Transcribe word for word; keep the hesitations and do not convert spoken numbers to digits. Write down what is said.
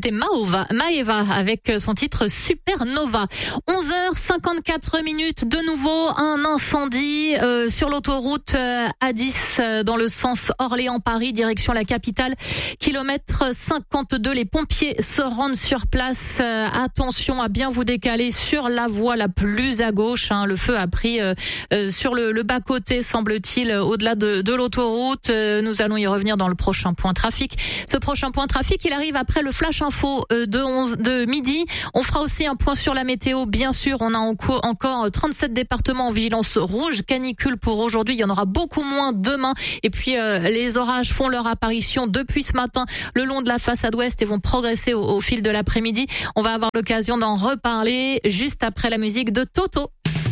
C'était Maova, Maeva avec son titre Supernova. onze heures cinquante-quatre minutes, de nouveau un incendie euh, sur l'autoroute euh, A dix euh, dans le sens Orléans-Paris, direction la capitale, kilomètre cinquante-deux. Les pompiers se rendent sur place. Euh, attention à bien vous décaler sur la voie la plus à gauche. Hein. Le feu a pris euh, euh, sur le, le bas-côté, semble-t-il, au-delà de, de l'autoroute. Euh, nous allons y revenir dans le prochain point trafic. Ce prochain point trafic, il arrive après le flash info euh, de onze de midi. On fera aussi un point sur la météo. Bien sûr, on a en cours encore trente-sept départements en vigilance rouge canicule pour aujourd'hui. Il y en aura beaucoup moins demain. Et puis euh, les orages font leur apparition depuis ce matin le long de la façade ouest et vont progresser au, au fil de l'après-midi. On va avoir l'occasion d'en reparler juste après la musique de Toto.